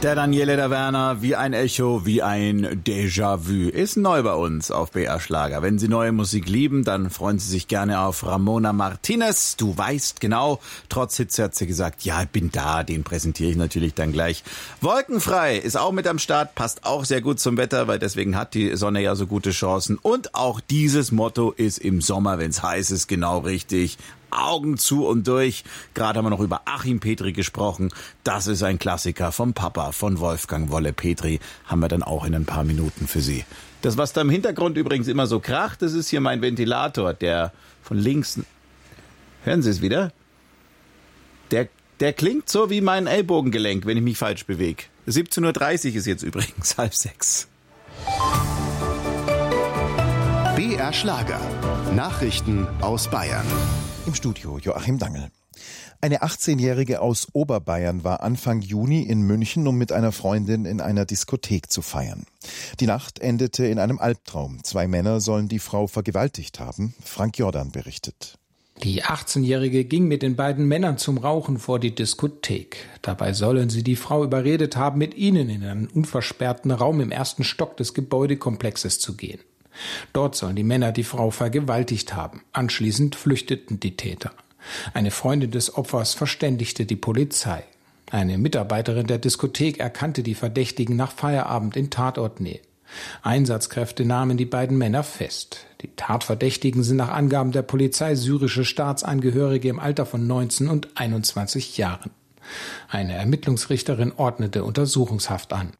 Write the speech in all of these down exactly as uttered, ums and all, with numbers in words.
Der Daniele, der Werner, wie ein Echo, wie ein Déjà-vu, ist neu bei uns auf B R Schlager. Wenn Sie neue Musik lieben, dann freuen Sie sich gerne auf Ramona Martinez. Du weißt genau, trotz Hitze hat sie gesagt, ja, ich bin da, den präsentiere ich natürlich dann gleich. Wolkenfrei ist auch mit am Start, passt auch sehr gut zum Wetter, weil deswegen hat die Sonne ja so gute Chancen. Und auch dieses Motto ist im Sommer, wenn es heiß ist, genau richtig. Augen zu und durch. Gerade haben wir noch über Achim Petri gesprochen. Das ist ein Klassiker vom Papa, von Wolfgang Wolle Petri. Haben wir dann auch in ein paar Minuten für Sie. Das, was da im Hintergrund übrigens immer so kracht, das ist hier mein Ventilator, der von links... Hören Sie es wieder? Der, der klingt so wie mein Ellbogengelenk, wenn ich mich falsch bewege. siebzehn Uhr dreißig ist jetzt übrigens halb sechs. B R Schlager. Nachrichten aus Bayern. Im Studio Joachim Dangel. Eine achtzehnjährige aus Oberbayern war Anfang Juni in München, um mit einer Freundin in einer Diskothek zu feiern. Die Nacht endete in einem Albtraum. Zwei Männer sollen die Frau vergewaltigt haben. Frank Jordan berichtet. Die achtzehnjährige ging mit den beiden Männern zum Rauchen vor die Diskothek. Dabei sollen sie die Frau überredet haben, mit ihnen in einen unversperrten Raum im ersten Stock des Gebäudekomplexes zu gehen. Dort sollen die Männer die Frau vergewaltigt haben. Anschließend flüchteten die Täter. Eine Freundin des Opfers verständigte die Polizei. Eine Mitarbeiterin der Diskothek erkannte die Verdächtigen nach Feierabend in Tatortnähe. Einsatzkräfte nahmen die beiden Männer fest. Die Tatverdächtigen sind nach Angaben der Polizei syrische Staatsangehörige im Alter von neunzehn und einundzwanzig Jahren. Eine Ermittlungsrichterin ordnete Untersuchungshaft an.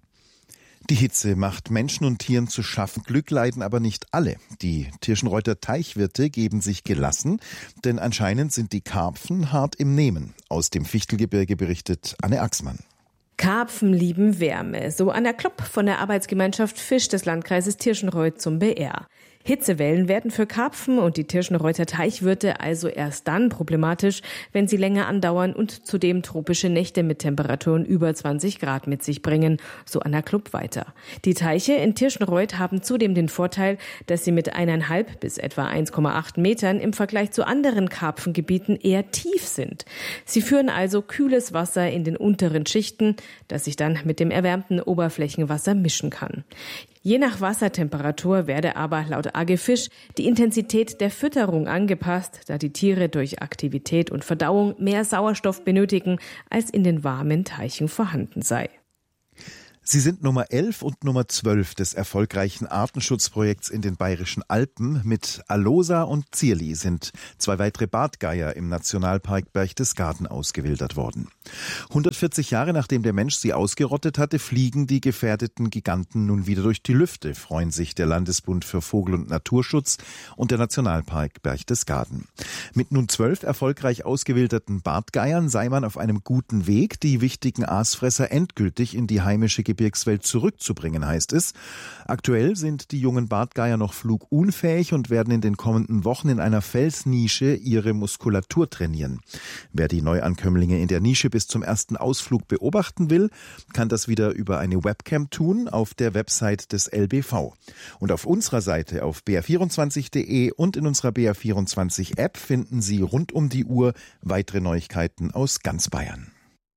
Die Hitze macht Menschen und Tieren zu schaffen. Glück leiden aber nicht alle. Die Tirschenreuther Teichwirte geben sich gelassen, denn anscheinend sind die Karpfen hart im Nehmen. Aus dem Fichtelgebirge berichtet Anne Axmann. Karpfen lieben Wärme, so Anna Klopp von der Arbeitsgemeinschaft Fisch des Landkreises Tirschenreuth zum B R. Hitzewellen werden für Karpfen und die Tirschenreuther Teichwirte also erst dann problematisch, wenn sie länger andauern und zudem tropische Nächte mit Temperaturen über zwanzig Grad mit sich bringen, so Anna Klopp weiter. Die Teiche in Tirschenreuth haben zudem den Vorteil, dass sie mit eineinhalb bis etwa eins Komma acht Metern im Vergleich zu anderen Karpfengebieten eher tief sind. Sie führen also kühles Wasser in den unteren Schichten, das sich dann mit dem erwärmten Oberflächenwasser mischen kann. Je nach Wassertemperatur werde aber laut A G Fisch die Intensität der Fütterung angepasst, da die Tiere durch Aktivität und Verdauung mehr Sauerstoff benötigen, als in den warmen Teichen vorhanden sei. Sie sind Nummer elf und Nummer zwölf des erfolgreichen Artenschutzprojekts in den Bayerischen Alpen. Mit Alosa und Zierli sind zwei weitere Bartgeier im Nationalpark Berchtesgaden ausgewildert worden. hundertvierzig Jahre nachdem der Mensch sie ausgerottet hatte, fliegen die gefährdeten Giganten nun wieder durch die Lüfte, freuen sich der Landesbund für Vogel- und Naturschutz und der Nationalpark Berchtesgaden. Mit nun zwölf erfolgreich ausgewilderten Bartgeiern sei man auf einem guten Weg, die wichtigen Aasfresser endgültig in die heimische Gebirgswelt zurückzubringen, heißt es. Aktuell sind die jungen Bartgeier noch flugunfähig und werden in den kommenden Wochen in einer Felsnische ihre Muskulatur trainieren. Wer die Neuankömmlinge in der Nische bis zum ersten Ausflug beobachten will, kann das wieder über eine Webcam tun auf der Website des L B V. Und auf unserer Seite auf b r vierundzwanzig punkt de und in unserer B R vierundzwanzig App finden Sie rund um die Uhr weitere Neuigkeiten aus ganz Bayern.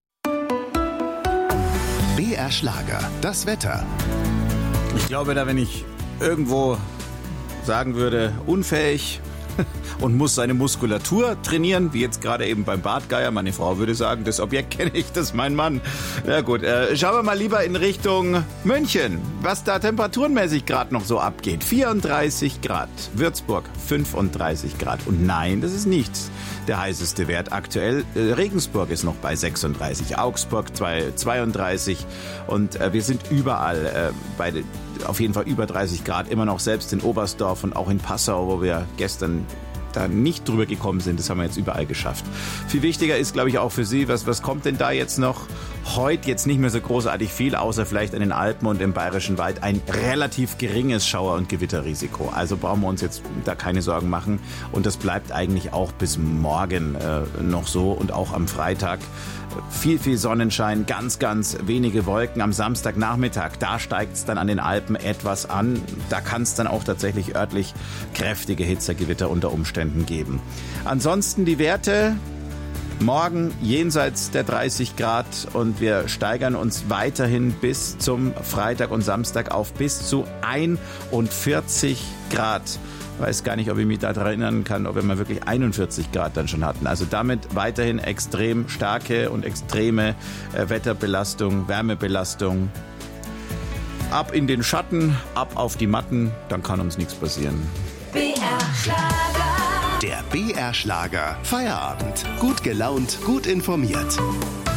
B R Schlager, das Wetter. Ich glaube, da wenn ich irgendwo sagen würde, unfähig und muss seine Muskulatur trainieren, wie jetzt gerade eben beim Bartgeier. Meine Frau würde sagen, das Objekt kenne ich, das ist mein Mann. Na gut, äh, schauen wir mal lieber in Richtung München, was da temperaturenmäßig gerade noch so abgeht. vierunddreißig Grad, Würzburg fünfunddreißig Grad. Und nein, das ist nichts. Der heißeste Wert aktuell. Äh, Regensburg ist noch bei sechsunddreißig, Augsburg zweiunddreißig und äh, wir sind überall äh, bei den, auf jeden Fall über dreißig Grad, immer noch selbst in Oberstdorf und auch in Passau, wo wir gestern da nicht drüber gekommen sind. Das haben wir jetzt überall geschafft. Viel wichtiger ist, glaube ich, auch für Sie, was, was kommt denn da jetzt noch? Heute jetzt nicht mehr so großartig viel, außer vielleicht an den Alpen und im Bayerischen Wald ein relativ geringes Schauer- und Gewitterrisiko. Also brauchen wir uns jetzt da keine Sorgen machen. Und das bleibt eigentlich auch bis morgen äh, noch so und auch am Freitag. Viel, viel Sonnenschein, ganz, ganz wenige Wolken. Am Samstagnachmittag, da steigt es dann an den Alpen etwas an. Da kann es dann auch tatsächlich örtlich kräftige Hitzergewitter unter Umständen geben. Ansonsten die Werte Morgen jenseits der dreißig Grad und wir steigern uns weiterhin bis zum Freitag und Samstag auf bis zu einundvierzig Grad. Ich weiß gar nicht, ob ich mich daran erinnern kann, ob wir mal wirklich einundvierzig Grad dann schon hatten. Also damit weiterhin extrem starke und extreme äh, Wetterbelastung, Wärmebelastung. Ab in den Schatten, ab auf die Matten, dann kann uns nichts passieren. B R Schlager. Der B R Schlager Feierabend. Gut gelaunt, gut informiert.